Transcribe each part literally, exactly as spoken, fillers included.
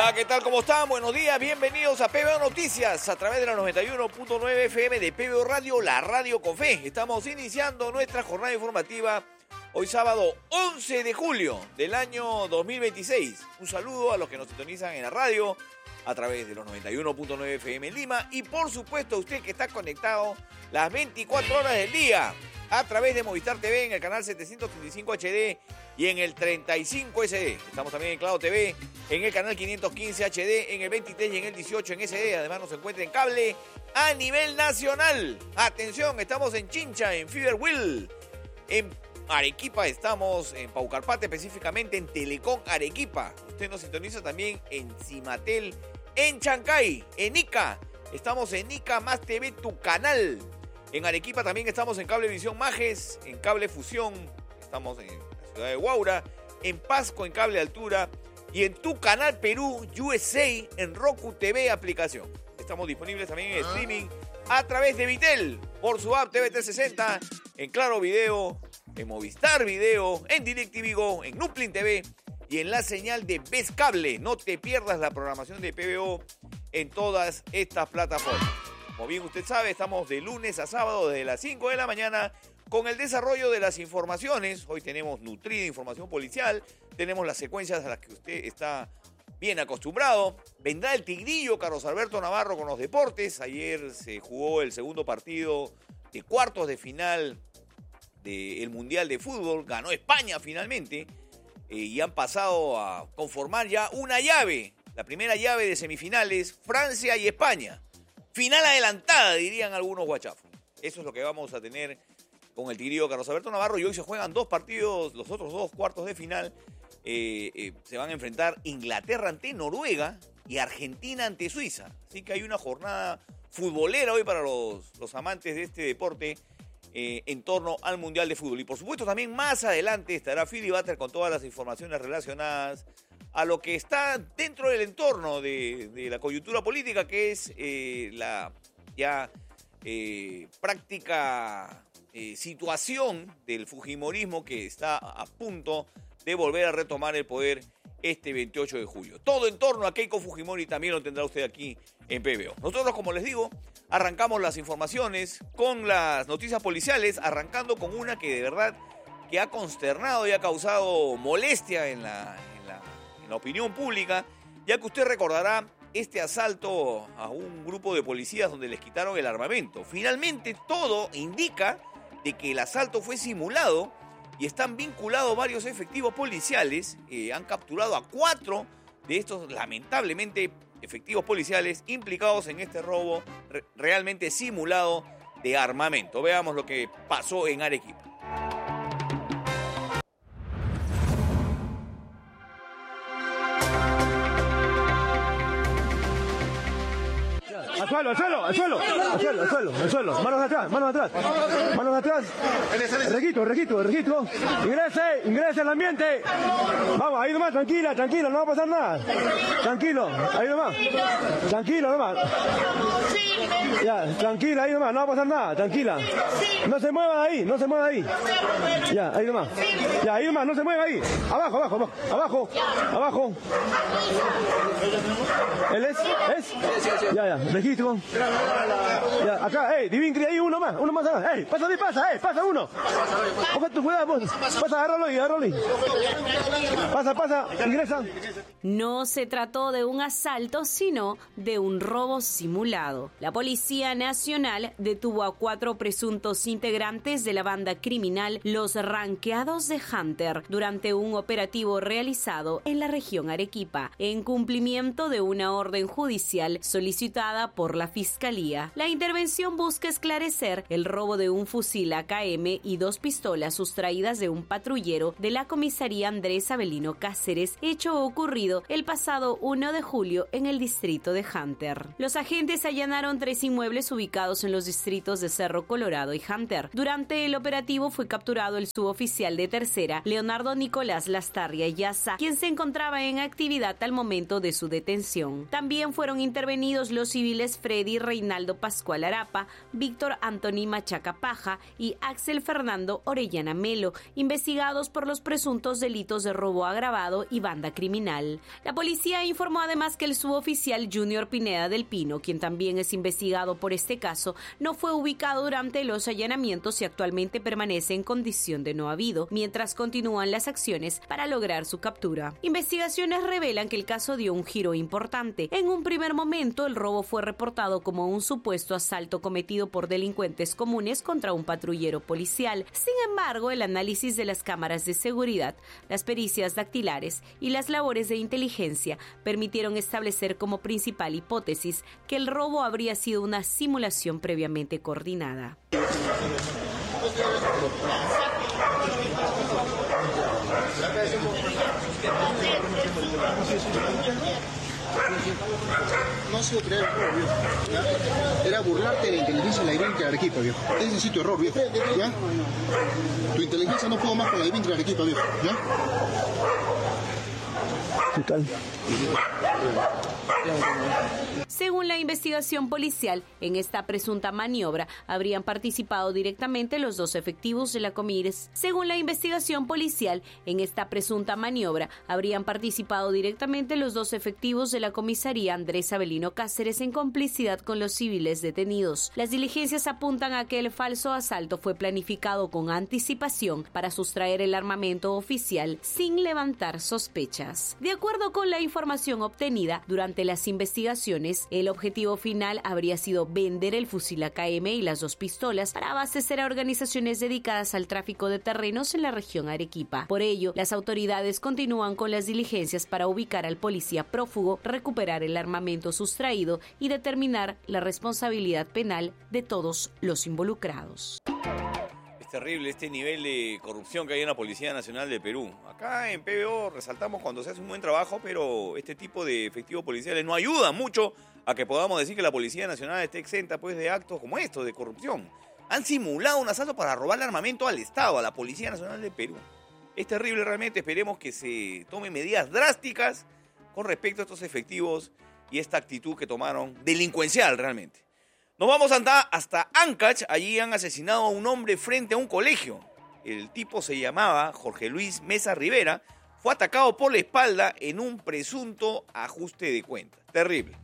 Hola, ¿qué tal? ¿Cómo están? Buenos días, bienvenidos a P B O Noticias a través de la noventa y uno punto nueve F M de P B O Radio, la radio con fe. Estamos iniciando nuestra jornada informativa hoy sábado once de julio del año dos mil veintiséis. Un saludo a los que nos sintonizan en la radio a través de los noventa y uno punto nueve F M en Lima y por supuesto usted que está conectado las veinticuatro horas del día a través de Movistar T V en el canal setecientos treinta y cinco H D y en el treinta y cinco S D. Estamos también en Claro T V, en el canal quinientos quince H D, en el veintitrés y en el dieciocho en S D. Además nos encuentra en cable a nivel nacional. Atención, estamos en Chincha, en Fiberwheel, en Arequipa estamos, en Paucarpate específicamente, en Telecom Arequipa. Usted nos sintoniza también en Cimatel, en Chancay, en Ica. Estamos en Ica Más T V, tu canal. En Arequipa también estamos en Cablevisión Majes, en Cable Fusión, estamos en la ciudad de Huaura, en Pasco, en Cable Altura y en tu canal Perú, U S A, en Roku T V aplicación. Estamos disponibles también en streaming a través de Vitel, por su app T V trescientos sesenta, en Claro Video, en Movistar Video, en DirecTV Go, en Nuplin T V y en la señal de Ves Cable. No te pierdas la programación de P B O en todas estas plataformas. Como bien usted sabe, estamos de lunes a sábado desde las cinco de la mañana con el desarrollo de las informaciones. Hoy tenemos nutrida información policial, tenemos las secuencias a las que usted está bien acostumbrado. Vendrá el Tigrillo, Carlos Alberto Navarro con los deportes. Ayer se jugó el segundo partido de cuartos de final del Mundial de Fútbol. Ganó España finalmente eh, y han pasado a conformar ya una llave. La primera llave de semifinales, Francia y España. Final adelantada, dirían algunos guachafos. Eso es lo que vamos a tener con el Tigrillo Carlos Alberto Navarro. Y hoy se juegan dos partidos, los otros dos cuartos de final. Eh, eh, se van a enfrentar Inglaterra ante Noruega y Argentina ante Suiza. Así que hay una jornada futbolera hoy para los, los amantes de este deporte eh, en torno al Mundial de Fútbol. Y por supuesto también más adelante estará Philly Butter con todas las informaciones relacionadas a lo que está dentro del entorno de, de la coyuntura política, que es eh, la ya eh, práctica eh, situación del fujimorismo que está a punto de volver a retomar el poder este veintiocho de julio. Todo en torno a Keiko Fujimori también lo tendrá usted aquí en P B O. Nosotros, como les digo, arrancamos las informaciones con las noticias policiales, arrancando con una que de verdad que ha consternado y ha causado molestia en la en la opinión pública, ya que usted recordará este asalto a un grupo de policías donde les quitaron el armamento. Finalmente todo indica de que el asalto fue simulado y están vinculados varios efectivos policiales. Eh, han capturado a cuatro de estos lamentablemente efectivos policiales implicados en este robo re- realmente simulado de armamento. Veamos lo que pasó en Arequipa. Al suelo, al suelo, al suelo, al suelo, al suelo, al suelo, manos atrás, manos atrás, manos atrás, requito, requito, requito, ingrese, ingrese al ambiente, vamos, ahí nomás, tranquila, tranquila, no va a pasar nada, tranquilo, ahí nomás, tranquilo nomás, ya, tranquila, ahí nomás, no va a pasar nada, tranquila, no se mueva de ahí, no se mueva de ahí, ya, ahí nomás, ya, ahí nomás, no se mueva ahí, abajo, abajo, abajo, abajo, abajo, ¿él es? ¿Es? Ya, ya, registro. Ya, acá, ey, Divincri, ahí uno más, uno más acá, ey, pasa, pasa, ey, pasa uno. Ojo, tu cuidado, pues. Pasa, agárralo y agárralo ahí. Pasa, pasa, ingresa. No se trató de un asalto, sino de un robo simulado. La Policía Nacional detuvo a cuatro presuntos integrantes de la banda criminal Los Ranqueados de Hunter durante un operativo realizado en la región Arequipa, en cumplimiento de una orden judicial solicitada por la Fiscalía. La intervención busca esclarecer el robo de un fusil A K M y dos pistolas sustraídas de un patrullero de la comisaría Andrés Avelino Cáceres, hecho ocurrido el pasado uno de julio en el distrito de Hunter. Los agentes allanaron tres inmuebles ubicados en los distritos de Cerro Colorado y Hunter. Durante el operativo fue capturado el suboficial de tercera, Leonardo Nicolás Lastarria Yaza, quien se encontraba en actividad al momento de su detención. También fueron intervenidos los civiles Freddy Reinaldo Pascual Arapa, Víctor Antoni Machaca Paja y Axel Fernando Orellana Melo, investigados por los presuntos delitos de robo agravado y banda criminal. La policía informó además que el suboficial Junior Pineda del Pino, quien también es investigado por este caso, no fue ubicado durante los allanamientos y actualmente permanece en condición de no habido, mientras continúan las acciones para lograr su captura. Investigaciones revelan que el caso dio un giro importante. En un primer momento, el robo fue reportado como un supuesto asalto cometido por delincuentes comunes contra un patrullero policial. Sin embargo, el análisis de las cámaras de seguridad, las pericias dactilares y las labores de inteligencia permitieron establecer como principal hipótesis que el robo habría sido una simulación previamente coordinada. No ha sido crear error, viejo. ¿Ya? Era burlarte de la inteligencia de la I B I N de Arequipa, viejo. Ese necesito error, viejo. ¿Ya? Tu inteligencia no puedo más con la I B I N de Arequipa, viejo. ¿Ya? ¿Qué tal? Según la investigación policial, en esta presunta maniobra habrían participado directamente los dos efectivos de la Comires. Según la investigación policial, en esta presunta maniobra habrían participado directamente los dos efectivos de la comisaría Andrés Avelino Cáceres en complicidad con los civiles detenidos. Las diligencias apuntan a que el falso asalto fue planificado con anticipación para sustraer el armamento oficial sin levantar sospechas. De acuerdo con la información obtenida durante las investigaciones, el objetivo final habría sido vender el fusil A K M y las dos pistolas para abastecer a organizaciones dedicadas al tráfico de terrenos en la región Arequipa. Por ello, las autoridades continúan con las diligencias para ubicar al policía prófugo, recuperar el armamento sustraído y determinar la responsabilidad penal de todos los involucrados. Es terrible este nivel de corrupción que hay en la Policía Nacional de Perú. Acá en P B O resaltamos cuando se hace un buen trabajo, pero este tipo de efectivos policiales no ayuda mucho a que podamos decir que la Policía Nacional esté exenta pues, de actos como estos, de corrupción. Han simulado un asalto para robarle armamento al Estado, a la Policía Nacional de Perú. Es terrible realmente, esperemos que se tomen medidas drásticas con respecto a estos efectivos y esta actitud que tomaron delincuencial realmente. Nos vamos hasta, hasta Ancash, allí han asesinado a un hombre frente a un colegio. El tipo se llamaba Jorge Luis Mesa Rivera, fue atacado por la espalda en un presunto ajuste de cuentas. Terrible.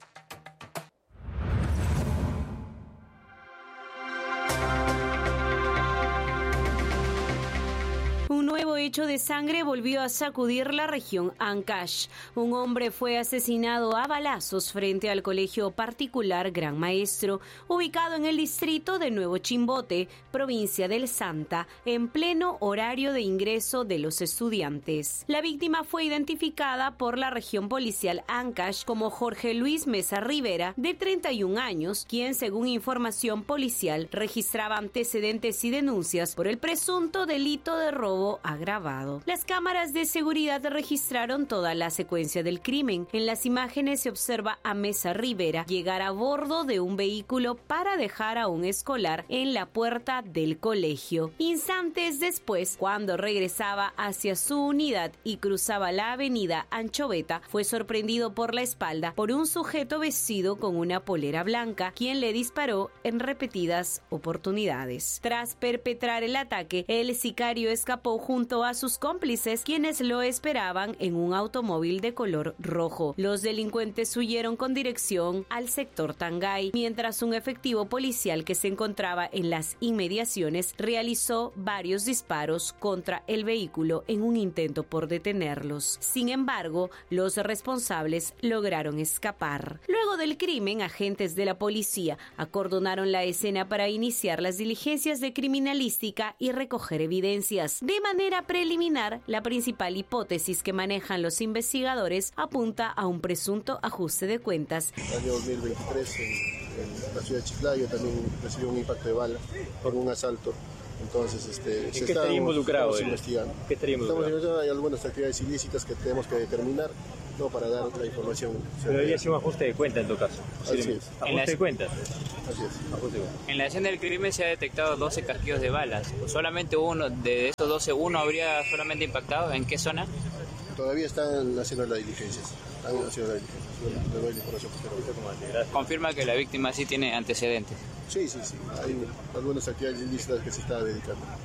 Un nuevo hecho de sangre volvió a sacudir la región Ancash. Un hombre fue asesinado a balazos frente al colegio particular Gran Maestro, ubicado en el distrito de Nuevo Chimbote, provincia del Santa, en pleno horario de ingreso de los estudiantes. La víctima fue identificada por la región policial Ancash como Jorge Luis Mesa Rivera, de treinta y un años, quien, según información policial, registraba antecedentes y denuncias por el presunto delito de robo agravado. Las cámaras de seguridad registraron toda la secuencia del crimen. En las imágenes se observa a Mesa Rivera llegar a bordo de un vehículo para dejar a un escolar en la puerta del colegio. Instantes después, cuando regresaba hacia su unidad y cruzaba la avenida Anchoveta, fue sorprendido por la espalda por un sujeto vestido con una polera blanca, quien le disparó en repetidas oportunidades. Tras perpetrar el ataque, el sicario escapó junto a sus cómplices, quienes lo esperaban en un automóvil de color rojo. Los delincuentes huyeron con dirección al sector Tangay, mientras un efectivo policial que se encontraba en las inmediaciones realizó varios disparos contra el vehículo en un intento por detenerlos. Sin embargo, los responsables lograron escapar. Luego del crimen, agentes de la policía acordonaron la escena para iniciar las diligencias de criminalística y recoger evidencias. De manera preliminar, la principal hipótesis que manejan los investigadores apunta a un presunto ajuste de cuentas. El año dos mil veintitrés, en, en la ciudad de Chiclayo, también recibió un impacto de bala por un asalto. Entonces, este, se qué está involucrado investigando. ¿Qué estaría involucrado? Estamos, hay algunas actividades ilícitas que tenemos que determinar, no para dar otra información. Pero debería ser un ajuste de cuenta en todo caso. Así es. Ajuste la... de cuentas. Así es. Ajuste de cuentas. En la escena del crimen se ha detectado doce casquillos de balas. Solamente uno, de esos doce, uno habría solamente impactado. ¿En qué zona? Todavía están haciendo las diligencias. Están haciendo las diligencias. Le doy la información posterior. Confirma que la víctima sí tiene antecedentes. Sí, sí, sí. Hay algunas actividades ilícitas que se está dedicando.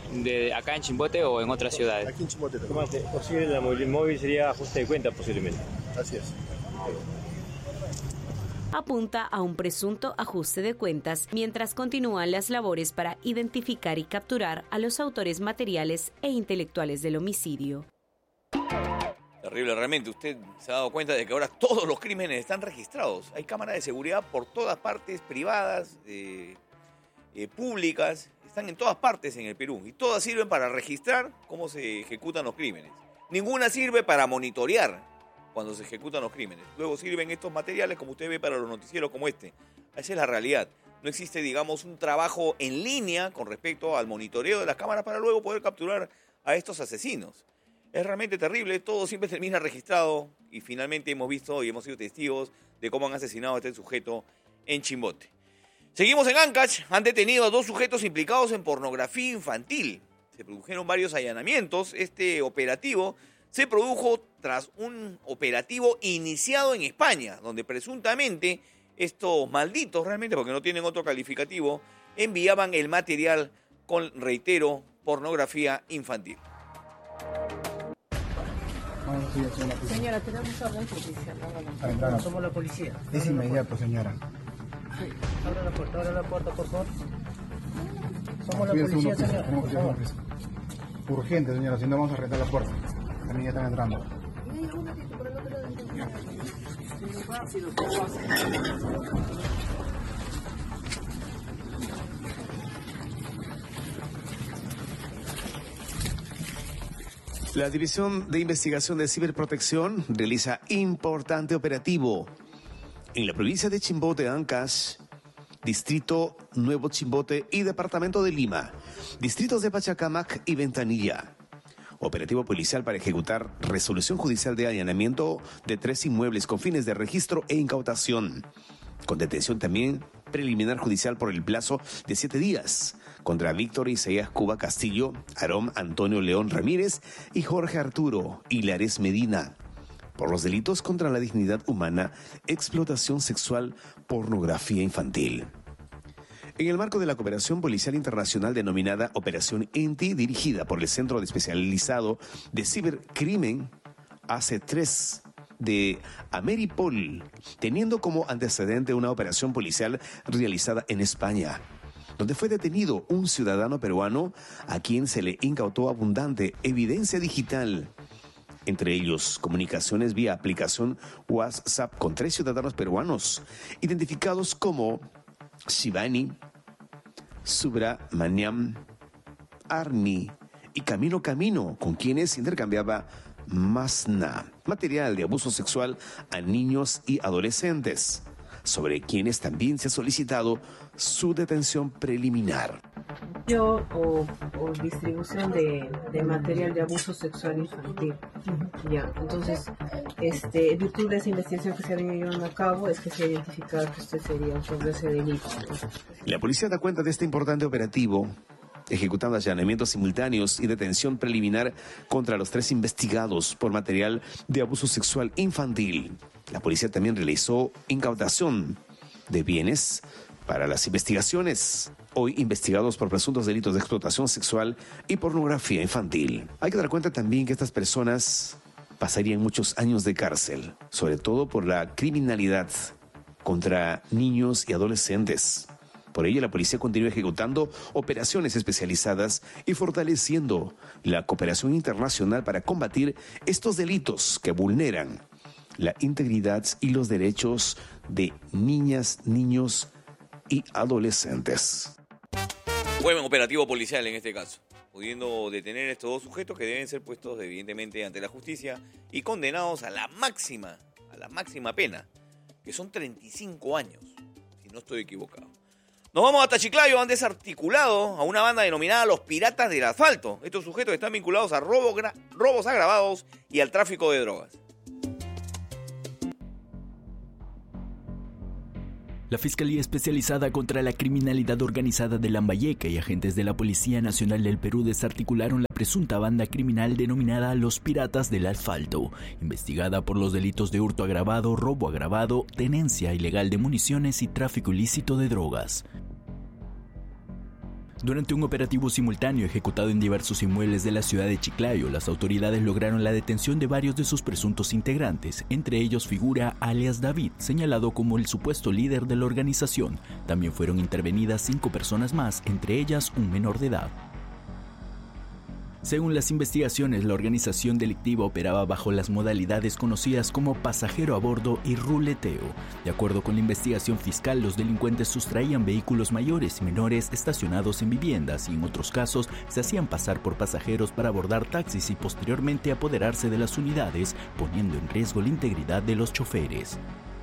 de acá en Chimbote o en otras ciudades. Aquí en Chimbote ¿Cómo hace? Posible, la móvil, móvil sería ajuste de cuenta posiblemente. Así es. Apunta a un presunto ajuste de cuentas mientras continúan las labores para identificar y capturar a los autores materiales e intelectuales del homicidio. Terrible, realmente. Usted se ha dado cuenta de que ahora todos los crímenes están registrados. Hay cámaras de seguridad por todas partes, privadas, eh, eh, públicas. Están en todas partes en el Perú. Y todas sirven para registrar cómo se ejecutan los crímenes. Ninguna sirve para monitorear cuando se ejecutan los crímenes. Luego sirven estos materiales, como usted ve, para los noticieros como este. Esa es la realidad. No existe, digamos, un trabajo en línea con respecto al monitoreo de las cámaras para luego poder capturar a estos asesinos. Es realmente terrible, todo siempre termina registrado y finalmente hemos visto y hemos sido testigos de cómo han asesinado a este sujeto en Chimbote. Seguimos en Ancash, han detenido a dos sujetos implicados en pornografía infantil. Se produjeron varios allanamientos. Este operativo se produjo tras un operativo iniciado en España, donde presuntamente estos malditos, realmente porque no tienen otro calificativo, enviaban el material con, reitero, pornografía infantil. Señora, tenemos orden judicial. Somos la policía. Es inmediato, señora. Sí. Abra la puerta, abra la puerta, por favor. Somos la policía, señora. Urgente, señora, si no vamos a rentar la puerta. La niña está entrando. La División de Investigación de Ciberprotección realiza importante operativo en la provincia de Chimbote, Ancash, Distrito Nuevo Chimbote y Departamento de Lima, distritos de Pachacamac y Ventanilla. Operativo policial para ejecutar resolución judicial de allanamiento de tres inmuebles con fines de registro e incautación. Con detención también preliminar judicial por el plazo de siete días contra Víctor Isaías Cuba Castillo, Aarón Antonio León Ramírez y Jorge Arturo Hilares Medina por los delitos contra la dignidad humana, explotación sexual, pornografía infantil. En el marco de la cooperación policial internacional denominada Operación INTI, dirigida por el Centro de Especializado de Cibercrimen A C tres de Ameripol, teniendo como antecedente una operación policial realizada en España, donde fue detenido un ciudadano peruano a quien se le incautó abundante evidencia digital, entre ellos comunicaciones vía aplicación WhatsApp con tres ciudadanos peruanos, identificados como Shivani, Subramaniam, Arni y Camino Camino, con quienes intercambiaba Masna, material de abuso sexual a niños y adolescentes, sobre quienes también se ha solicitado su detención preliminar. Yo o, o distribución de, de material de abuso sexual infantil. Ya, entonces, este, en virtud de esa investigación que se ha venido llevando a cabo, es que se ha identificado que usted sería sobre ese delito. La policía da cuenta de este importante operativo, ejecutando allanamientos simultáneos y detención preliminar contra los tres investigados por material de abuso sexual infantil. La policía también realizó incautación de bienes para las investigaciones, hoy investigados por presuntos delitos de explotación sexual y pornografía infantil. Hay que dar cuenta también que estas personas pasarían muchos años de cárcel, sobre todo por la criminalidad contra niños y adolescentes. Por ello, la policía continúa ejecutando operaciones especializadas y fortaleciendo la cooperación internacional para combatir estos delitos que vulneran la integridad y los derechos de niñas, niños y adolescentes. Buen operativo policial en este caso, pudiendo detener a estos dos sujetos que deben ser puestos evidentemente ante la justicia y condenados a la máxima, a la máxima pena, que son treinta y cinco años, si no estoy equivocado. Nos vamos hasta Chiclayo, han desarticulado a una banda denominada Los Piratas del Asfalto. Estos sujetos están vinculados a robo, gra- robos agravados y al tráfico de drogas. La Fiscalía Especializada contra la Criminalidad Organizada de Lambayeque y agentes de la Policía Nacional del Perú desarticularon la presunta banda criminal denominada Los Piratas del Asfalto, investigada por los delitos de hurto agravado, robo agravado, tenencia ilegal de municiones y tráfico ilícito de drogas. Durante un operativo simultáneo ejecutado en diversos inmuebles de la ciudad de Chiclayo, las autoridades lograron la detención de varios de sus presuntos integrantes. Entre ellos figura alias David, señalado como el supuesto líder de la organización. También fueron intervenidas cinco personas más, entre ellas un menor de edad. Según las investigaciones, la organización delictiva operaba bajo las modalidades conocidas como pasajero a bordo y ruleteo. De acuerdo con la investigación fiscal, los delincuentes sustraían vehículos mayores y menores estacionados en viviendas y en otros casos se hacían pasar por pasajeros para abordar taxis y posteriormente apoderarse de las unidades, poniendo en riesgo la integridad de los choferes.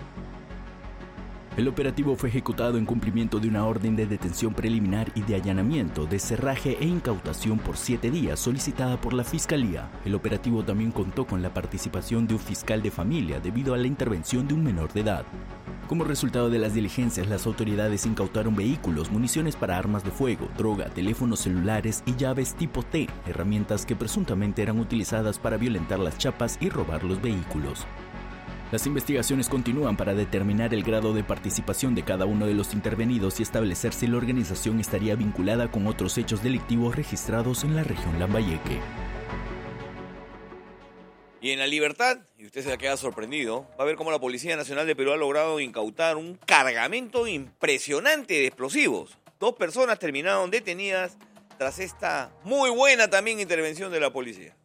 El operativo fue ejecutado en cumplimiento de una orden de detención preliminar y de allanamiento, descerraje e incautación por siete días solicitada por la Fiscalía. El operativo también contó con la participación de un fiscal de familia debido a la intervención de un menor de edad. Como resultado de las diligencias, las autoridades incautaron vehículos, municiones para armas de fuego, droga, teléfonos celulares y llaves tipo T, herramientas que presuntamente eran utilizadas para violentar las chapas y robar los vehículos. Las investigaciones continúan para determinar el grado de participación de cada uno de los intervenidos y establecer si la organización estaría vinculada con otros hechos delictivos registrados en la región Lambayeque. Y en La Libertad, y usted se va a quedar sorprendido, va a ver cómo la Policía Nacional de Perú ha logrado incautar un cargamento impresionante de explosivos. Dos personas terminaron detenidas tras esta muy buena también intervención de la policía.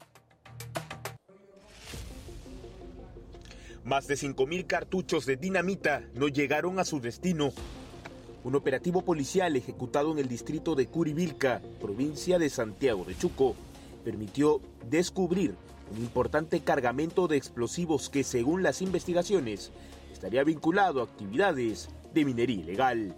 Más de cinco mil cartuchos de dinamita no llegaron a su destino. Un operativo policial ejecutado en el distrito de Curivilca, provincia de Santiago de Chuco, permitió descubrir un importante cargamento de explosivos que, según las investigaciones, estaría vinculado a actividades de minería ilegal.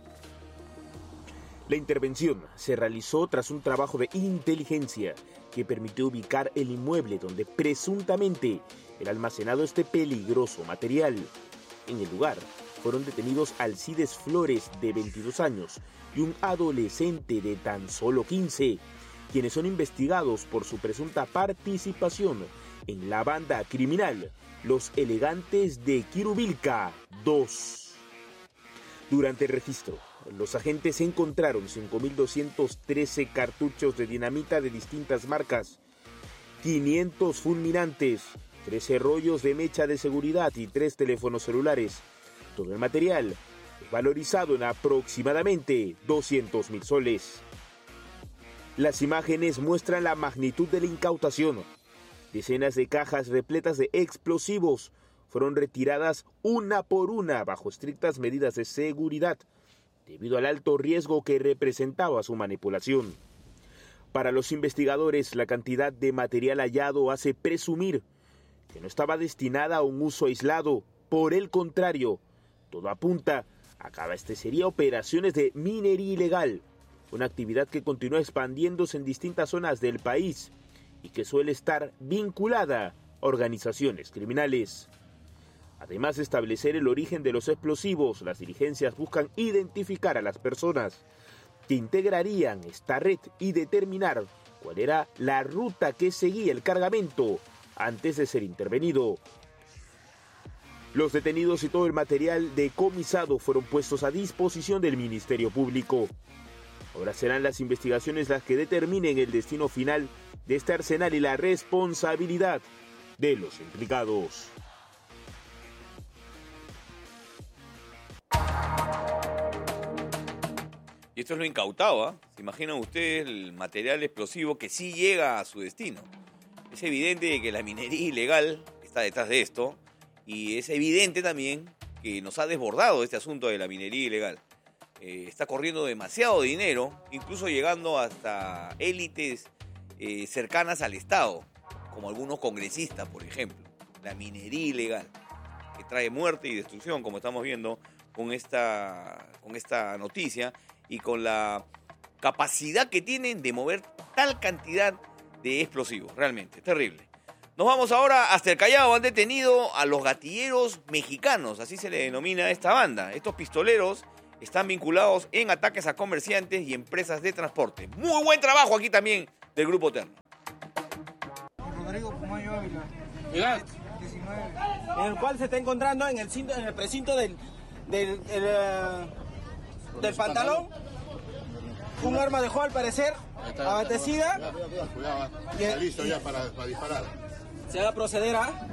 La intervención se realizó tras un trabajo de inteligencia que permitió ubicar el inmueble donde presuntamente era almacenado este peligroso material. En el lugar fueron detenidos Alcides Flores, de veintidós años, y un adolescente de tan solo quince, quienes son investigados por su presunta participación en la banda criminal Los Elegantes de Quirubilca dos. Durante el registro, los agentes encontraron cinco mil doscientos trece cartuchos de dinamita de distintas marcas, quinientos fulminantes, trece rollos de mecha de seguridad y tres teléfonos celulares. Todo el material es valorizado en aproximadamente doscientos mil soles. Las imágenes muestran la magnitud de la incautación. Decenas de cajas repletas de explosivos fueron retiradas una por una bajo estrictas medidas de seguridad, debido al alto riesgo que representaba su manipulación. Para los investigadores, la cantidad de material hallado hace presumir que no estaba destinada a un uso aislado. Por el contrario, todo apunta a que este sería operaciones de minería ilegal, una actividad que continúa expandiéndose en distintas zonas del país y que suele estar vinculada a organizaciones criminales. Además de establecer el origen de los explosivos, las diligencias buscan identificar a las personas que integrarían esta red y determinar cuál era la ruta que seguía el cargamento antes de ser intervenido. Los detenidos y todo el material decomisado fueron puestos a disposición del Ministerio Público. Ahora serán las investigaciones las que determinen el destino final de este arsenal y la responsabilidad de los implicados. Y esto es lo incautado, ¿eh? ¿Se imaginan ustedes el material explosivo que sí llega a su destino? Es evidente que la minería ilegal está detrás de esto y es evidente también que nos ha desbordado este asunto de la minería ilegal. Eh, está corriendo demasiado dinero, incluso llegando hasta élites eh, cercanas al Estado, como algunos congresistas, por ejemplo. La minería ilegal, que trae muerte y destrucción, como estamos viendo con esta, con esta noticia, y con la capacidad que tienen de mover tal cantidad de explosivos. Realmente, terrible. Nos vamos ahora hasta el Callao. Han detenido a los gatilleros mexicanos, así se le denomina a esta banda. Estos pistoleros están vinculados en ataques a comerciantes y empresas de transporte. Muy buen trabajo aquí también del Grupo Terno. Rodrigo Pumayo Ávila, diecinueve, en el cual se está encontrando en el, cinto, en el precinto del, del, el, uh, del pantalón un arma dejó al parecer abastecida. Cuidado, cuidado. Está listo ya para, para disparar. Se va a proceder a...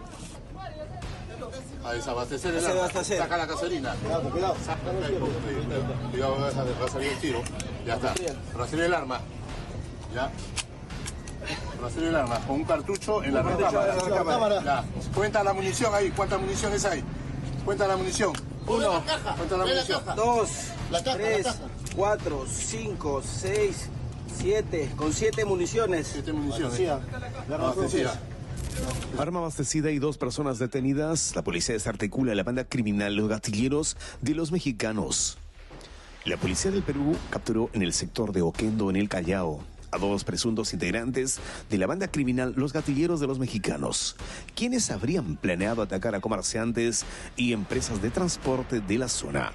A desabastecer el arma. Saca la gasolina. Cuidado, cuidado. Cuidado, va a salir el tiro. Ya está. Rastrear el arma. Ya. Rastrear el arma. Con un cartucho en la recámara. Ya. Cuenta la munición ahí. ¿Cuántas municiones hay? Cuenta la munición. Uno. Cuenta la munición. Dos. Tres. Cuatro. Cinco. Seis. Siete. Con siete municiones. Siete municiones. Abastecida. Arma abastecida y dos personas detenidas. La policía desarticula la banda criminal Los Gatilleros de los Mexicanos. La policía del Perú capturó en el sector de Oquendo, en el Callao, a dos presuntos integrantes de la banda criminal Los Gatilleros de los Mexicanos, quienes habrían planeado atacar a comerciantes y empresas de transporte de la zona.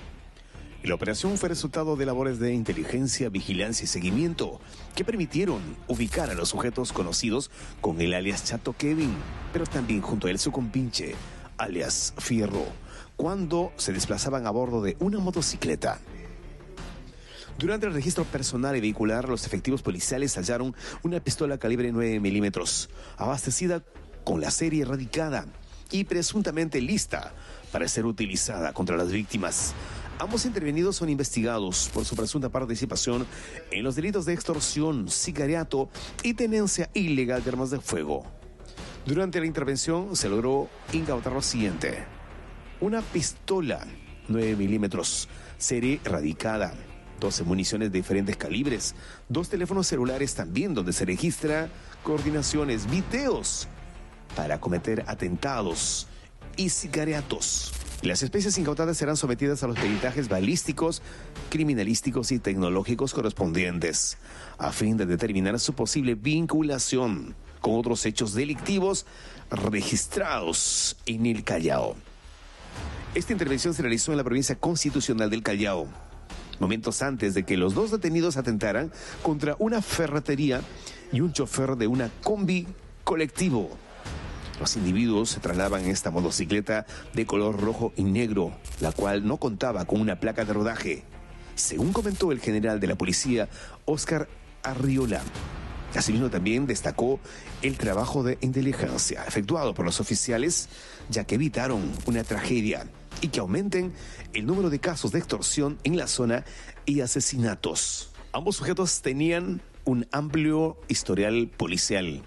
La operación fue resultado de labores de inteligencia, vigilancia y seguimiento que permitieron ubicar a los sujetos conocidos con el alias Chato Kevin, pero también junto a él su compinche, alias Fierro, cuando se desplazaban a bordo de una motocicleta. Durante el registro personal y vehicular, los efectivos policiales hallaron una pistola calibre nueve milímetros, abastecida con la serie erradicada y presuntamente lista para ser utilizada contra las víctimas. Ambos intervenidos son investigados por su presunta participación en los delitos de extorsión, sicariato y tenencia ilegal de armas de fuego. Durante la intervención se logró incautar lo siguiente: una pistola nueve milímetros, serie erradicada, doce municiones de diferentes calibres, dos teléfonos celulares también donde se registra coordinaciones, videos para cometer atentados y sicariatos. Las especies incautadas serán sometidas a los peritajes balísticos, criminalísticos y tecnológicos correspondientes, a fin de determinar su posible vinculación con otros hechos delictivos registrados en el Callao. Esta intervención se realizó en la provincia constitucional del Callao, momentos antes de que los dos detenidos atentaran contra una ferretería y un chofer de una combi colectivo. Los individuos se trasladaban en esta motocicleta de color rojo y negro, la cual no contaba con una placa de rodaje, según comentó el general de la policía, Óscar Arriola. Asimismo, también destacó el trabajo de inteligencia efectuado por los oficiales, ya que evitaron una tragedia y que aumenten el número de casos de extorsión en la zona y asesinatos. Ambos sujetos tenían un amplio historial policial,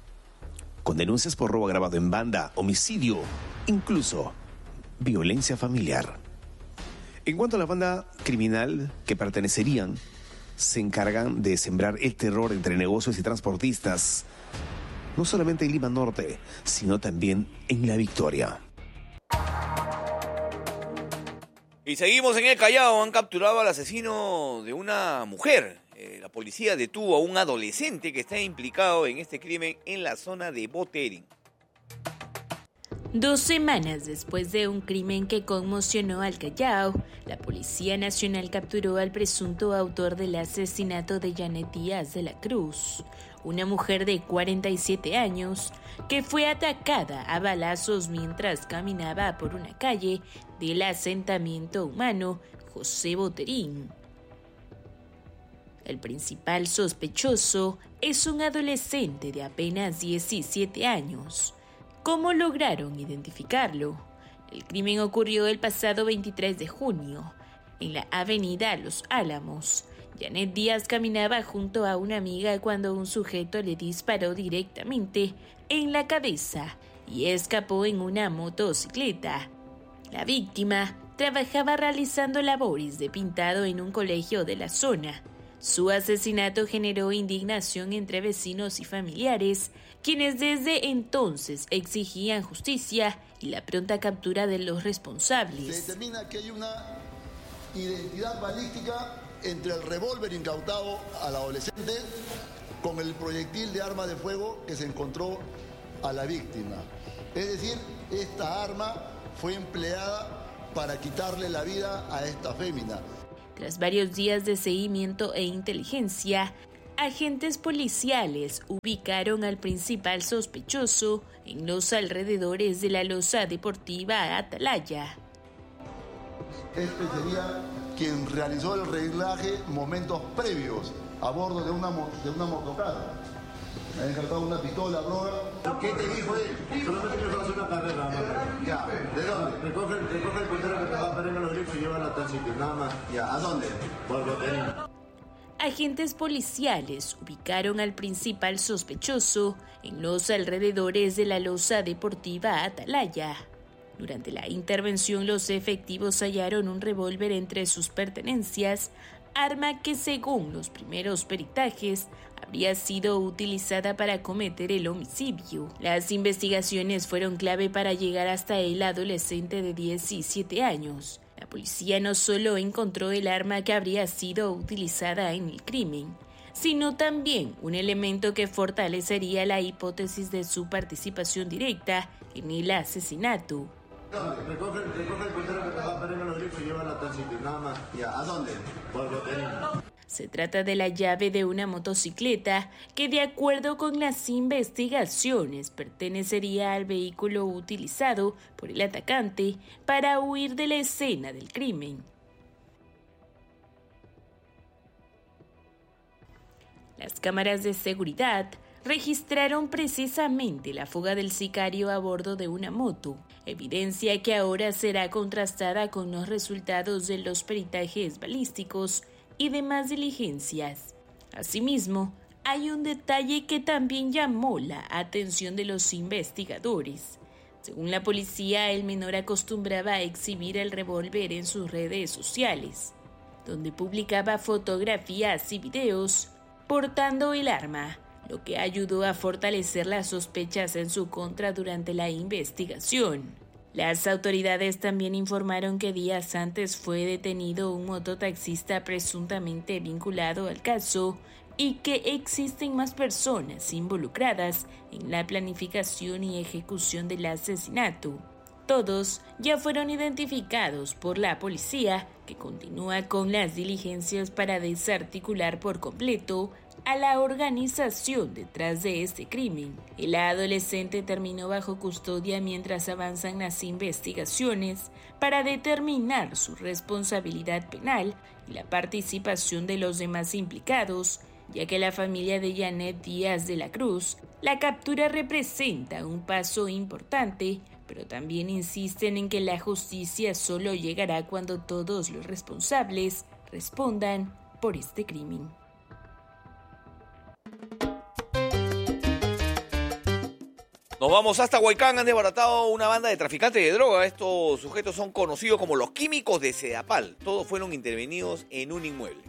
con denuncias por robo agravado en banda, homicidio, incluso violencia familiar. En cuanto a la banda criminal que pertenecerían, se encargan de sembrar el terror entre negocios y transportistas, no solamente en Lima Norte, sino también en La Victoria. Y seguimos en el Callao. Han capturado al asesino de una mujer. Eh, la policía detuvo a un adolescente que está implicado en este crimen en la zona de Botering. Dos semanas después de un crimen que conmocionó al Callao, la Policía Nacional capturó al presunto autor del asesinato de Janet Díaz de la Cruz, una mujer de cuarenta y siete años que fue atacada a balazos mientras caminaba por una calle del asentamiento humano José Boterín. El principal sospechoso es un adolescente de apenas diecisiete años. ¿Cómo lograron identificarlo? El crimen ocurrió el pasado veintitrés de junio, en la avenida Los Álamos. Janet Díaz caminaba junto a una amiga cuando un sujeto le disparó directamente en la cabeza y escapó en una motocicleta. La víctima trabajaba realizando labores de pintado en un colegio de la zona. Su asesinato generó indignación entre vecinos y familiares, quienes desde entonces exigían justicia y la pronta captura de los responsables. Se determina que hay una identidad balística entre el revólver incautado al adolescente con el proyectil de arma de fuego que se encontró a la víctima. Es decir, esta arma fue empleada para quitarle la vida a esta fémina. Tras varios días de seguimiento e inteligencia, agentes policiales ubicaron al principal sospechoso en los alrededores de la losa deportiva Atalaya. este sería quien realizó el reglaje momentos previos a bordo de una, de una motocarga. Me han encargado una pistola, droga. ¿Qué te dijo él? Solamente quiero hacer una carrera, mamá. Ya, ¿de dónde? Recoge, recoge el puntero que te va a parar en los grifos y llévalo a tal sitio, nada más. Ya, ¿a dónde? Por Botelín. Agentes policiales ubicaron al principal sospechoso en los alrededores de la loza deportiva Atalaya. Durante la intervención, los efectivos hallaron un revólver entre sus pertenencias, arma que según los primeros peritajes habría sido utilizada para cometer el homicidio. Las investigaciones fueron clave para llegar hasta el adolescente de diecisiete años. La policía no solo encontró el arma que habría sido utilizada en el crimen, sino también un elemento que fortalecería la hipótesis de su participación directa en el asesinato. Recoge, recoge el puntero que te va a parar en los grifos y llévalo a tal sitio, nada más. Ya, ¿a dónde? Por Botelín. Se trata de la llave de una motocicleta que, de acuerdo con las investigaciones, pertenecería al vehículo utilizado por el atacante para huir de la escena del crimen. Las cámaras de seguridad registraron precisamente la fuga del sicario a bordo de una moto, evidencia que ahora será contrastada con los resultados de los peritajes balísticos y demás diligencias. Asimismo, hay un detalle que también llamó la atención de los investigadores. Según la policía, el menor acostumbraba a exhibir el revólver en sus redes sociales, donde publicaba fotografías y videos portando el arma, lo que ayudó a fortalecer las sospechas en su contra durante la investigación. Las autoridades también informaron que días antes fue detenido un mototaxista presuntamente vinculado al caso y que existen más personas involucradas en la planificación y ejecución del asesinato. Todos ya fueron identificados por la policía, que continúa con las diligencias para desarticular por completo a la organización detrás de este crimen. El adolescente terminó bajo custodia mientras avanzan las investigaciones para determinar su responsabilidad penal y la participación de los demás implicados, ya que la familia de Janet Díaz de la Cruz, la captura representa un paso importante, pero también insisten en que la justicia solo llegará cuando todos los responsables respondan por este crimen. Nos vamos hasta Huaycán. Han desbaratado una banda de traficantes de droga. Estos sujetos son conocidos como los químicos de Sedapal. Todos fueron intervenidos en un inmueble.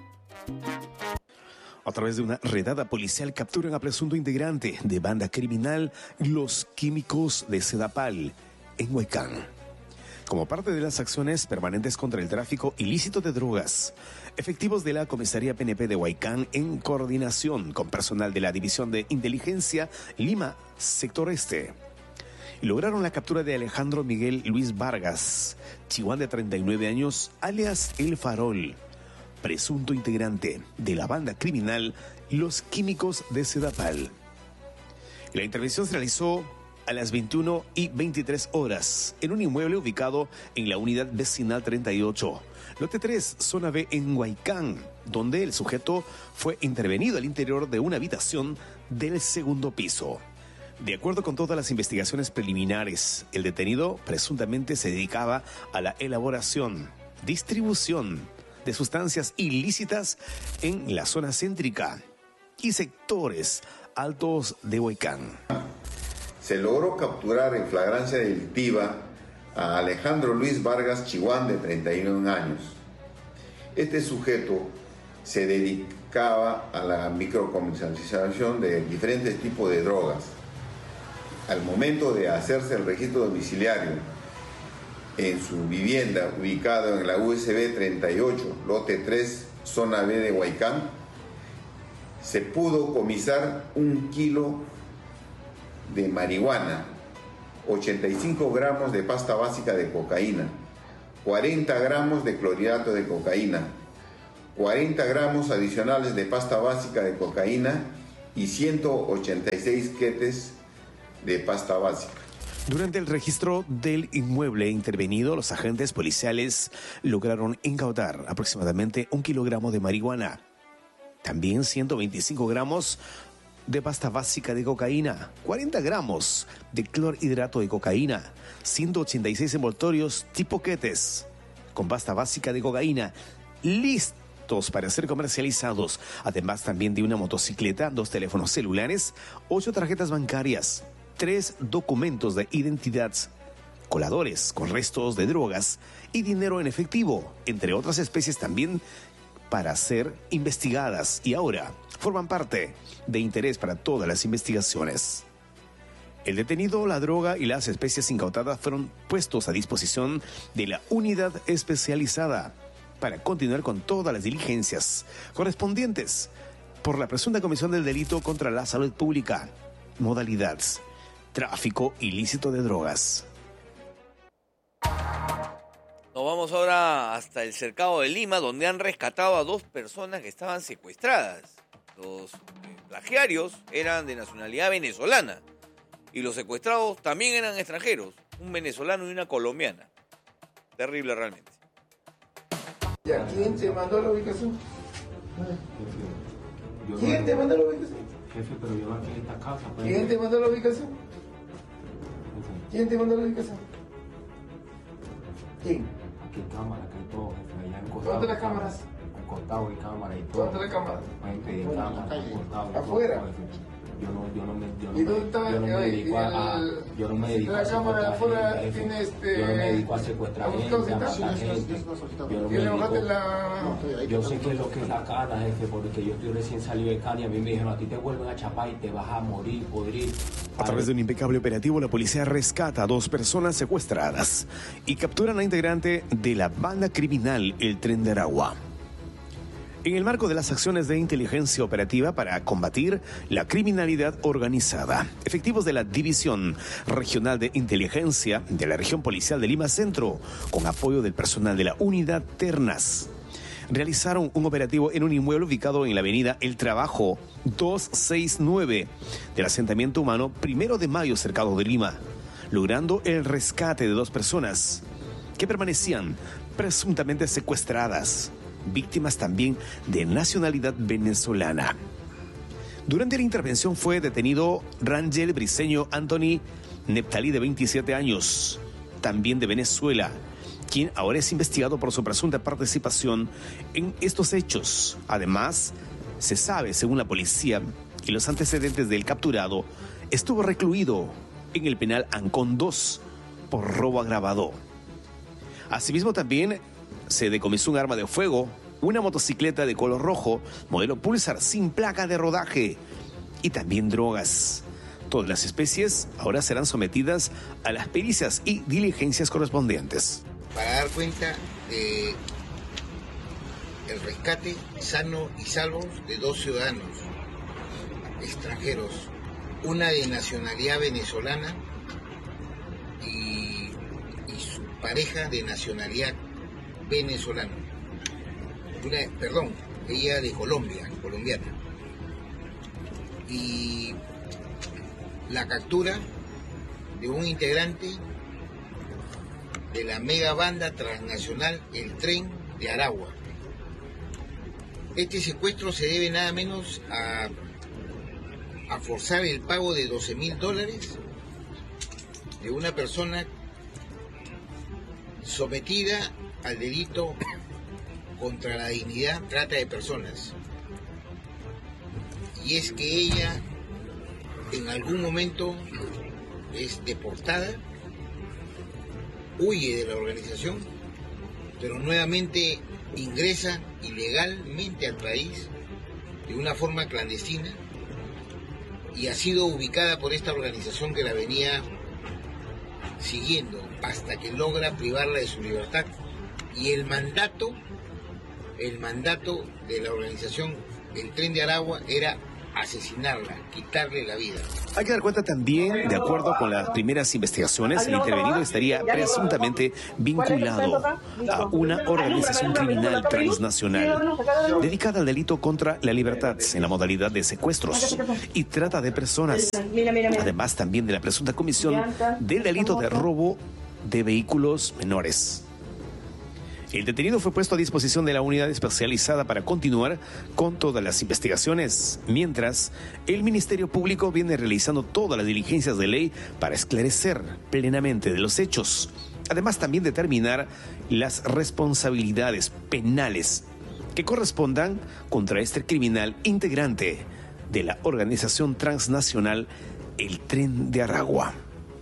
A través de una redada policial capturan a presunto integrante de banda criminal Los Químicos de Sedapal en Huaycán. Como parte de las acciones permanentes contra el tráfico ilícito de drogas, efectivos de la Comisaría P N P de Huaycán, en coordinación con personal de la División de Inteligencia Lima, Sector Este, lograron la captura de Alejandro Miguel Luis Vargas, chihuán de treinta y nueve años, alias El Farol, presunto integrante de la banda criminal Los Químicos de Sedapal. La intervención se realizó a las veintiuna y veintitrés horas en un inmueble ubicado en la unidad vecinal treinta y ocho, lote tres, zona B en Huaycán, donde el sujeto fue intervenido al interior de una habitación del segundo piso. De acuerdo con todas las investigaciones preliminares, el detenido presuntamente se dedicaba a la elaboración, distribución de sustancias ilícitas en la zona céntrica y sectores altos de Huaycán. Se logró capturar en flagrancia delictiva a Alejandro Luis Vargas Chihuán, de treinta y uno años. Este sujeto se dedicaba a la microcomercialización de diferentes tipos de drogas. Al momento de hacerse el registro domiciliario en su vivienda ubicada en la U S B treinta y ocho, lote tres, zona B de Huaycán, se pudo comisar un kilo de marihuana, ochenta y cinco gramos de pasta básica de cocaína, cuarenta gramos de clorhidrato de cocaína, cuarenta gramos adicionales de pasta básica de cocaína y ciento ochenta y seis quetes de pasta básica. Durante el registro del inmueble intervenido, los agentes policiales lograron incautar aproximadamente un kilogramo de marihuana, también ciento veinticinco gramos de pasta básica de cocaína, cuarenta gramos de clorhidrato de cocaína, ciento ochenta y seis envoltorios tipo quetes con pasta básica de cocaína, listos para ser comercializados, además también de una motocicleta, dos teléfonos celulares, ocho tarjetas bancarias, tres documentos de identidad, coladores con restos de drogas y dinero en efectivo, entre otras especies también para ser investigadas y ahora forman parte de interés para todas las investigaciones. El detenido, la droga y las especies incautadas fueron puestos a disposición de la unidad especializada para continuar con todas las diligencias correspondientes por la presunta comisión del delito contra la salud pública, modalidad tráfico ilícito de drogas. Nos vamos ahora hasta el cercado de Lima, donde han rescatado a dos personas que estaban secuestradas. Los plagiarios eran de nacionalidad venezolana y los secuestrados también eran extranjeros, un venezolano y una colombiana. Terrible realmente. ¿Y a quién te mandó la ubicación? ¿Quién te mandó la ubicación? Jefe, pero yo aquí en esta casa. Pues. ¿Quién te mandó la ubicación? ¿Quién te mandó la ubicación? ¿Quién? Aquí hay cámara, aquí hay todo, jefe. Allá en ¿Dónde las cámaras? En costado hay cámara y todo. ¿Dónde las cámaras? Hay cámara, en costado. ¿Afuera? Yo no, yo no me, yo no ¿Y dónde está? yo no me dedico a, a, yo no me dedico la a cámara de afuera gente, tiene este. Yo no me dedico a secuestrar gente, a matar gente. Yo no me dedico. La... Yo sé que es lo que es la cana, jefe, porque yo estoy recién salido de cana y a mí me dijeron, a ti te vuelven a chapar y te vas a morir, podrir. A través de un impecable operativo, la policía rescata a dos personas secuestradas y capturan a integrante de la banda criminal El Tren de Aragua. En el marco de las acciones de inteligencia operativa para combatir la criminalidad organizada, efectivos de la División Regional de Inteligencia de la Región Policial de Lima Centro, con apoyo del personal de la Unidad Ternas, realizaron un operativo en un inmueble ubicado en la avenida El Trabajo doscientos sesenta y nueve del asentamiento humano Primero de Mayo, cercado de Lima, logrando el rescate de dos personas que permanecían presuntamente secuestradas, víctimas también de nacionalidad venezolana. Durante la intervención fue detenido Rangel Briceño Anthony Neptalí, de veintisiete años, también de Venezuela, quien ahora es investigado por su presunta participación en estos hechos. Además, se sabe, según la policía y los antecedentes del capturado, estuvo recluido en el penal Ancón dos por robo agravado. Asimismo, también se decomisó un arma de fuego, una motocicleta de color rojo, modelo Pulsar sin placa de rodaje y también drogas. Todas las especies ahora serán sometidas a las pericias y diligencias correspondientes. Para dar cuenta de el rescate sano y salvo de dos ciudadanos extranjeros, una de nacionalidad venezolana y, y su pareja de nacionalidad venezolana. Una, perdón, ella de Colombia, colombiana. Y la captura de un integrante de la mega banda transnacional El Tren de Aragua. Este secuestro se debe nada menos a, a forzar el pago de doce mil dólares de una persona sometida al delito contra la dignidad, trata de personas. Y es que ella en algún momento es deportada, huye de la organización, pero nuevamente ingresa ilegalmente al país de una forma clandestina y ha sido ubicada por esta organización que la venía siguiendo hasta que logra privarla de su libertad. Y el mandato, el mandato de la organización El Tren de Aragua era asesinarla, quitarle la vida. Hay que dar cuenta también, de acuerdo con las primeras investigaciones, el intervenido estaría presuntamente vinculado a una organización criminal transnacional dedicada al delito contra la libertad en la modalidad de secuestros y trata de personas, además también de la presunta comisión del delito de robo de vehículos menores. El detenido fue puesto a disposición de la unidad especializada para continuar con todas las investigaciones, mientras el Ministerio Público viene realizando todas las diligencias de ley para esclarecer plenamente de los hechos. Además, también determinar las responsabilidades penales que correspondan contra este criminal integrante de la organización transnacional El Tren de Aragua.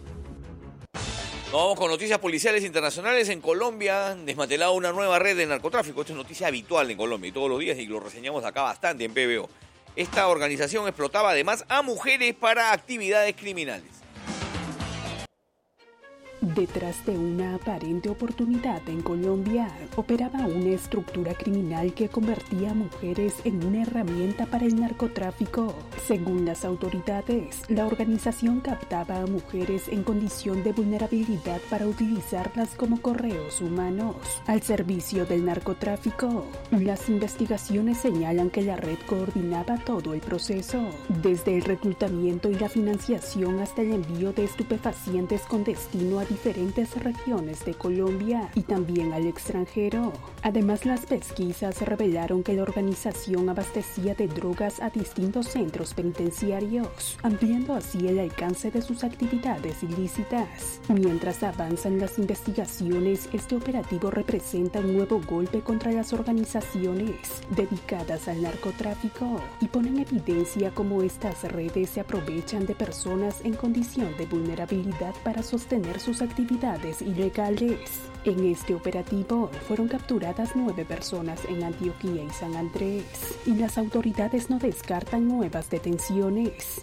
Nos vamos con noticias policiales internacionales. En Colombia, desmantelado una nueva red de narcotráfico. Esto es noticia habitual en Colombia y todos los días, y lo reseñamos acá bastante en P B O. Esta organización explotaba además a mujeres para actividades criminales. Detrás de una aparente oportunidad en Colombia, operaba una estructura criminal que convertía a mujeres en una herramienta para el narcotráfico. Según las autoridades, la organización captaba a mujeres en condición de vulnerabilidad para utilizarlas como correos humanos al servicio del narcotráfico. Las investigaciones señalan que la red coordinaba todo el proceso, desde el reclutamiento y la financiación hasta el envío de estupefacientes con destino a diferentes regiones de Colombia y también al extranjero. Además, las pesquisas revelaron que la organización abastecía de drogas a distintos centros penitenciarios, ampliando así el alcance de sus actividades ilícitas. Mientras avanzan las investigaciones, este operativo representa un nuevo golpe contra las organizaciones dedicadas al narcotráfico y pone en evidencia cómo estas redes se aprovechan de personas en condición de vulnerabilidad para sostener sus actividades ilegales. En este operativo fueron capturadas nueve personas en Antioquia y San Andrés, y las autoridades no descartan nuevas detenciones.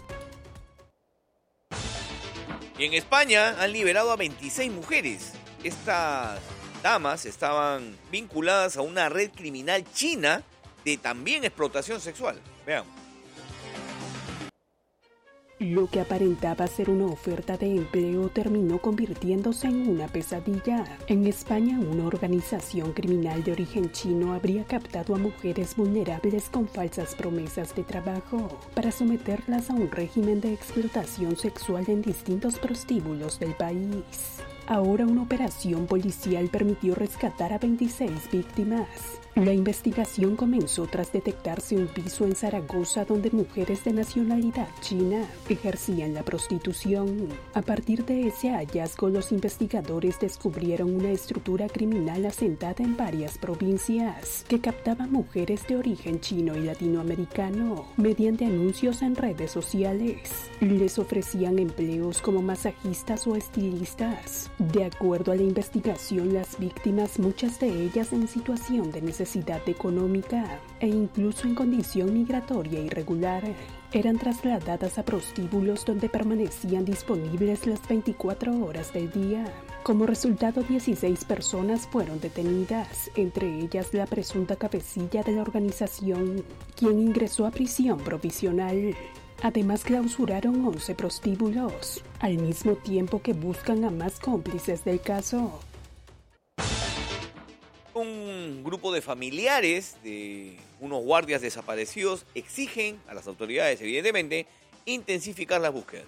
Y en España han liberado a veintiséis mujeres. Estas damas estaban vinculadas a una red criminal china de también explotación sexual. Veamos. Lo que aparentaba ser una oferta de empleo terminó convirtiéndose en una pesadilla. En España, una organización criminal de origen chino habría captado a mujeres vulnerables con falsas promesas de trabajo para someterlas a un régimen de explotación sexual en distintos prostíbulos del país. Ahora una operación policial permitió rescatar a veintiséis víctimas. La investigación comenzó tras detectarse un piso en Zaragoza donde mujeres de nacionalidad china ejercían la prostitución. A partir de ese hallazgo, los investigadores descubrieron una estructura criminal asentada en varias provincias que captaba mujeres de origen chino y latinoamericano mediante anuncios en redes sociales. Les ofrecían empleos como masajistas o estilistas. De acuerdo a la investigación, las víctimas, muchas de ellas en situación de necesidad económica e incluso en condición migratoria irregular, eran trasladadas a prostíbulos donde permanecían disponibles las veinticuatro horas del día. Como resultado, dieciséis personas fueron detenidas, entre ellas la presunta cabecilla de la organización, quien ingresó a prisión provisional. Además, clausuraron once prostíbulos, al mismo tiempo que buscan a más cómplices del caso. Un grupo de familiares de unos guardias desaparecidos exigen a las autoridades, evidentemente, intensificar las búsquedas.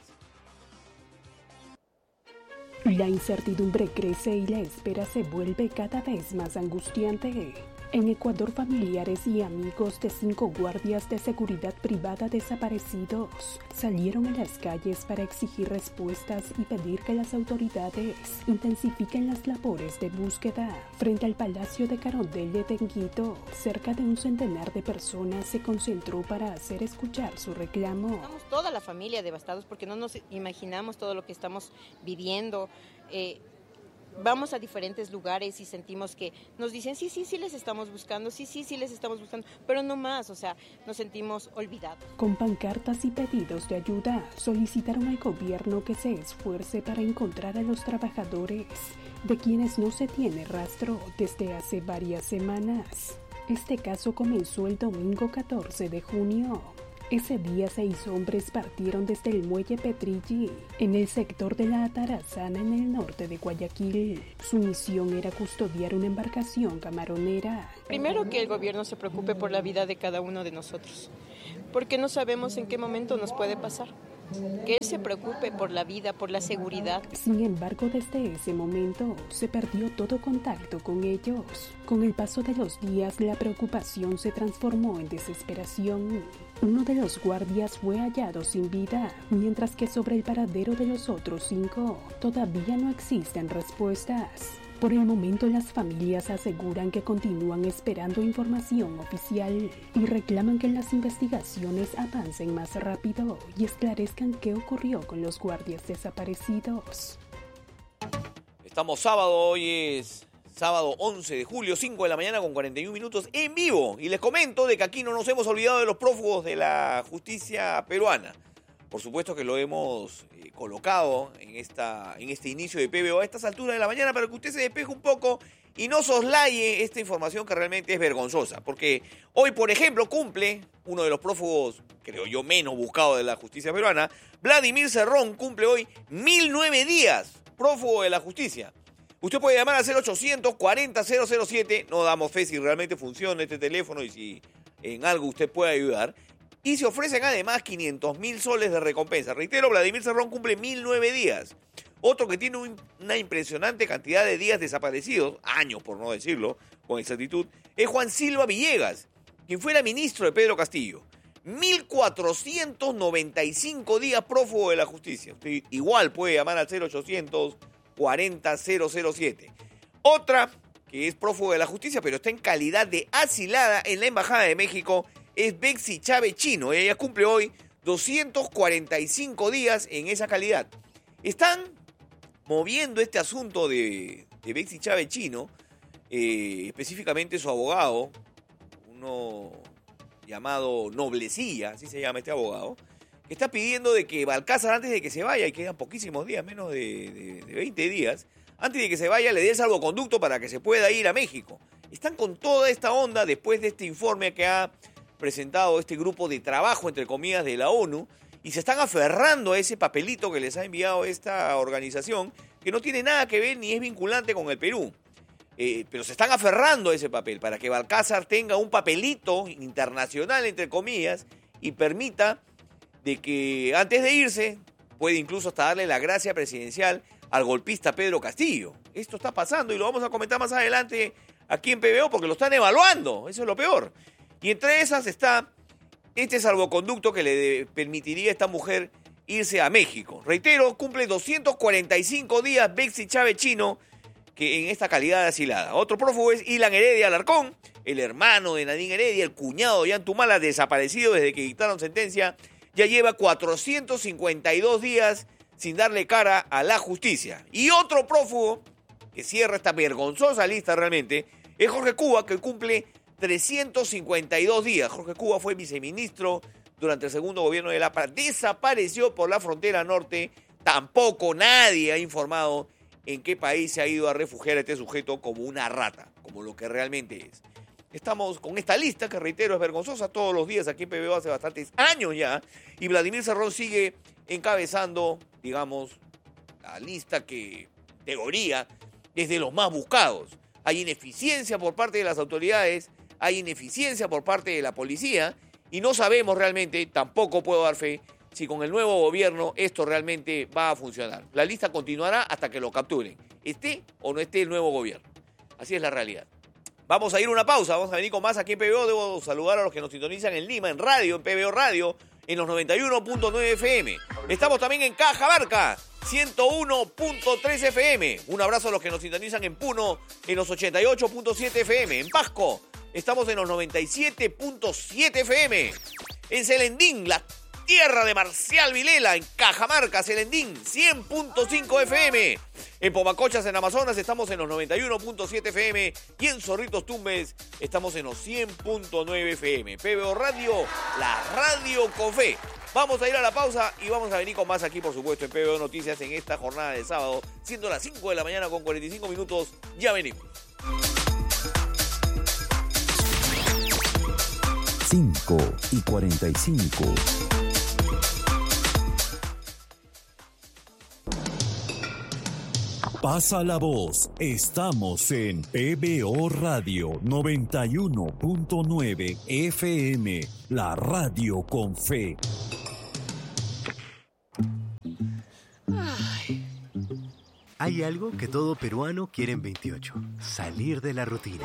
La incertidumbre crece y la espera se vuelve cada vez más angustiante. En Ecuador, familiares y amigos de cinco guardias de seguridad privada desaparecidos salieron a las calles para exigir respuestas y pedir que las autoridades intensifiquen las labores de búsqueda. Frente al Palacio de Carondelet de Tenguito, cerca de un centenar de personas se concentró para hacer escuchar su reclamo. Estamos toda la familia devastados porque no nos imaginamos todo lo que estamos viviendo. Eh, Vamos a diferentes lugares y sentimos que nos dicen, sí, sí, sí les estamos buscando, sí, sí, sí les estamos buscando, pero no más, o sea, nos sentimos olvidados. Con pancartas y pedidos de ayuda, solicitaron al gobierno que se esfuerce para encontrar a los trabajadores, de quienes no se tiene rastro desde hace varias semanas. Este caso comenzó el domingo catorce de junio. Ese día seis hombres partieron desde el muelle Petrilli, en el sector de la Atarazana, en el norte de Guayaquil. Su misión era custodiar una embarcación camaronera. Primero, que el gobierno se preocupe por la vida de cada uno de nosotros, porque no sabemos en qué momento nos puede pasar. Que él se preocupe por la vida, por la seguridad. Sin embargo, desde ese momento se perdió todo contacto con ellos. Con el paso de los días, la preocupación se transformó en desesperación. Uno de los guardias fue hallado sin vida, mientras que sobre el paradero de los otros cinco todavía no existen respuestas. Por el momento, las familias aseguran que continúan esperando información oficial y reclaman que las investigaciones avancen más rápido y esclarezcan qué ocurrió con los guardias desaparecidos. Estamos sábado, hoy es sábado once de julio, cinco de la mañana con cuarenta y un minutos en vivo. Y les comento de que aquí no nos hemos olvidado de los prófugos de la justicia peruana. Por supuesto que lo hemos eh, colocado en, esta, en este inicio de P B O a estas alturas de la mañana para que usted se despeje un poco y no soslaye esta información que realmente es vergonzosa. Porque hoy, por ejemplo, cumple uno de los prófugos, creo yo, menos buscados de la justicia peruana, Vladimir Cerrón, cumple hoy mil nueve días, prófugo de la justicia. Usted puede llamar al cero ochocientos cuarenta cero cero siete, no damos fe si realmente funciona este teléfono y si en algo usted puede ayudar. Y se ofrecen además quinientos mil soles de recompensa. Reitero, Vladimir Cerrón cumple mil nueve días. Otro que tiene un, una impresionante cantidad de días desaparecidos, años por no decirlo, con exactitud, es Juan Silva Villegas, quien fuera ministro de Pedro Castillo. mil cuatrocientos noventa y cinco días prófugo de la justicia. Usted igual puede llamar al cero ochocientos cuarenta cero cero siete. Otra que es prófugo de la justicia, pero está en calidad de asilada en la Embajada de México, es Bexy Chávez Chino. Ella cumple hoy doscientos cuarenta y cinco días en esa calidad. Están moviendo este asunto de, de Bexy Chávez Chino, eh, específicamente su abogado, uno llamado Noblecilla, así se llama este abogado, que está pidiendo de que Balcázar, antes de que se vaya, y quedan poquísimos días, menos de, de, de veinte días, antes de que se vaya, le dé el salvoconducto para que se pueda ir a México. Están con toda esta onda después de este informe que ha presentado este grupo de trabajo, entre comillas, de la ONU, y se están aferrando a ese papelito que les ha enviado esta organización, que no tiene nada que ver ni es vinculante con el Perú. Eh, pero se están aferrando a ese papel para que Balcázar tenga un papelito internacional, entre comillas, y permita de que antes de irse puede incluso hasta darle la gracia presidencial al golpista Pedro Castillo. Esto está pasando y lo vamos a comentar más adelante aquí en P B O porque lo están evaluando, eso es lo peor. Y entre esas está este salvoconducto que le permitiría a esta mujer irse a México. Reitero, cumple doscientos cuarenta y cinco días Bexy Chávez Chino, que en esta calidad de asilada. Otro prófugo es Ilan Heredia Alarcón, el hermano de Nadine Heredia, el cuñado de Yantumala, desaparecido desde que dictaron sentencia. Ya lleva cuatrocientos cincuenta y dos días sin darle cara a la justicia. Y otro prófugo que cierra esta vergonzosa lista realmente es Jorge Cuba, que cumple trescientos cincuenta y dos días. Jorge Cuba fue viceministro durante el segundo gobierno de Lapa. Desapareció por la frontera norte. Tampoco nadie ha informado en qué país se ha ido a refugiar a este sujeto como una rata, como lo que realmente es. Estamos con esta lista que, reitero, es vergonzosa todos los días aquí en P B O hace bastantes años ya. Y Vladimir Cerrón sigue encabezando, digamos, la lista que, en teoría, es de los más buscados. Hay ineficiencia por parte de las autoridades, hay ineficiencia por parte de la policía y no sabemos realmente, tampoco puedo dar fe, si con el nuevo gobierno esto realmente va a funcionar. La lista continuará hasta que lo capturen, esté o no esté el nuevo gobierno. Así es la realidad. Vamos a ir a una pausa, vamos a venir con más aquí en P B O. Debo saludar a los que nos sintonizan en Lima, en radio, en P B O Radio, en los noventa y uno punto nueve F M. Estamos también en Cajamarca, ciento uno punto tres F M. Un abrazo a los que nos sintonizan en Puno, en los ochenta y ocho punto siete F M. En Pasco, estamos en los noventa y siete punto siete F M. En Celendín, la tierra de Marcial Vilela, en Cajamarca, Celendín, cien punto cinco F M. En Pomacochas, en Amazonas, estamos en los noventa y uno punto siete F M. Y en Zorritos Tumbes, estamos en los cien punto nueve F M. P B O Radio, la radio con fe. Vamos a ir a la pausa y vamos a venir con más aquí, por supuesto, en P B O Noticias en esta jornada de sábado, siendo las cinco de la mañana con cuarenta y cinco minutos. Ya venimos. cinco y cuarenta y cinco. Pasa la voz. Estamos en P B O Radio noventa y uno punto nueve F M, la radio con fe. Ay. Hay algo que todo peruano quiere en veintiocho: salir de la rutina.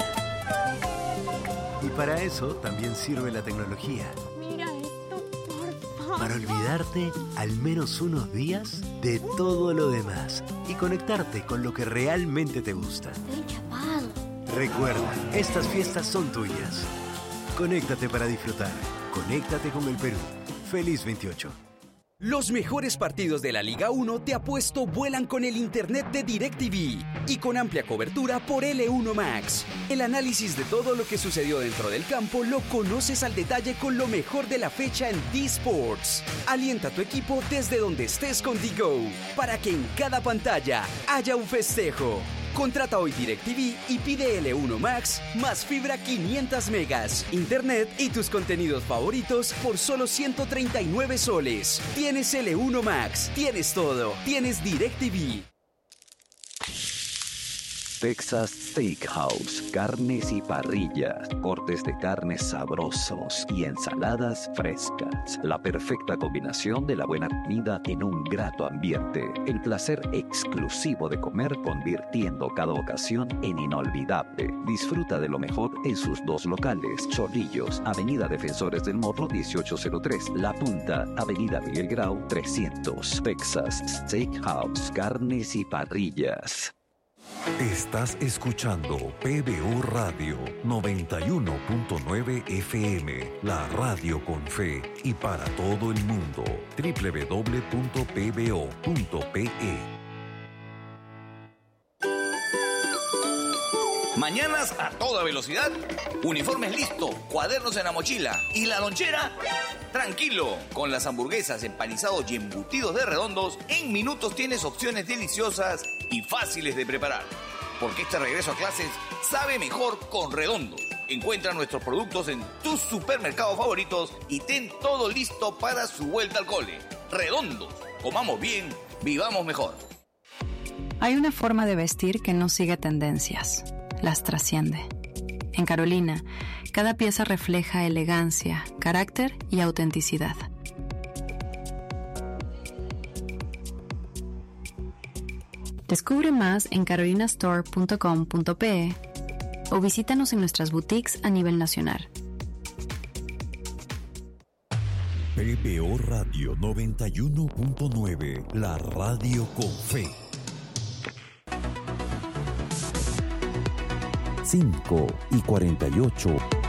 Y para eso también sirve la tecnología. Mira esto, por favor. Para olvidarte al menos unos días de todo lo demás y conectarte con lo que realmente te gusta. Estoy chapado. Recuerda, estas fiestas son tuyas. Conéctate para disfrutar. Conéctate con el Perú. Feliz veintiocho. Los mejores partidos de la Liga uno de Apuesto vuelan con el internet de DirecTV y con amplia cobertura por L uno Max. El análisis de todo lo que sucedió dentro del campo lo conoces al detalle con lo mejor de la fecha en D-Sports. Alienta a tu equipo desde donde estés con D-Go para que en cada pantalla haya un festejo. Contrata hoy DirecTV y pide L uno Max más fibra quinientos megas, internet y tus contenidos favoritos por solo ciento treinta y nueve soles. Tienes L uno Max, tienes todo, tienes DirecTV. Texas Steakhouse, carnes y parrillas, cortes de carnes sabrosos y ensaladas frescas. La perfecta combinación de la buena comida en un grato ambiente. El placer exclusivo de comer convirtiendo cada ocasión en inolvidable. Disfruta de lo mejor en sus dos locales. Chorrillos, Avenida Defensores del Morro dieciocho cero tres. La Punta, Avenida Miguel Grau trescientos. Texas Steakhouse, carnes y parrillas. Estás escuchando P B O Radio noventa y uno punto nueve F M, la radio con fe y para todo el mundo. doble u doble u doble u punto p b o punto p e. Mañanas a toda velocidad, uniformes listo, cuadernos en la mochila y la lonchera. Tranquilo, con las hamburguesas, empanizados y embutidos de Redondos, en minutos tienes opciones deliciosas y fáciles de preparar. Porque este regreso a clases sabe mejor con Redondos. Encuentra nuestros productos en tus supermercados favoritos y ten todo listo para su vuelta al cole. Redondos, comamos bien, vivamos mejor. Hay una forma de vestir que no sigue tendencias, las trasciende. En Carolina, cada pieza refleja elegancia, carácter y autenticidad. Descubre más en carolina store punto com punto p e o visítanos en nuestras boutiques a nivel nacional. P B O Radio noventa y uno punto nueve, la radio con fe. cinco y cuarenta y ocho.